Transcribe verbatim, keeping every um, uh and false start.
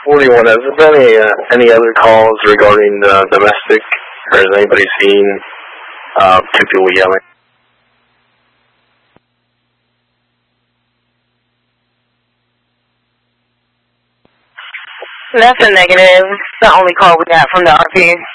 forty-one, has there been any, uh, any other calls regarding uh, domestic, or has anybody seen uh, two people yelling? That's a negative. It's the only call we got from the R P.